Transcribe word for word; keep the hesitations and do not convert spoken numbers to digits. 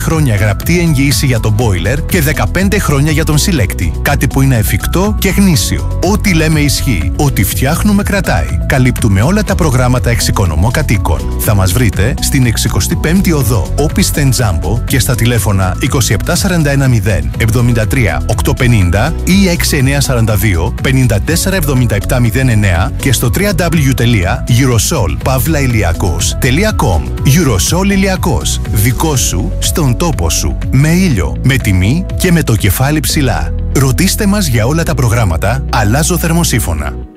χρόνια γραπτή εγγύηση για τον boiler και δεκαπέντε χρόνια για τον συλλέκτη. Κάτι που είναι εφικτό και γνήσιο. Ό,τι λέμε ισχύει. Ό,τι φτιάχνουμε κρατάει. Καλύπτουμε όλα τα προγράμματα εξοικονομώ κατοίκων. Θα μας βρείτε στην εξηκοστή πέμπτη Οδό Όπισθεν Τζάμπο και στα τηλέφωνα είκοσι επτά σαράντα ένα μηδέν εβδομήντα τρία οκτακόσια πενήντα ή έξι εννιά τέσσερα δύο πενήντα τέσσερα εβδομήντα επτά μηδέν εννέα και στο double-u double-u double-u τελεία eurosol παύλα ηλιακός τελεία com. Eurosol Ηλιακός. Δικό σου στον τόπο σου. Με ήλιο, με τιμή και με το κεφάλι ψηλά. Ρωτήστε μας για όλα τα προγράμματα. Αλλάζω θερμοσύφωνα.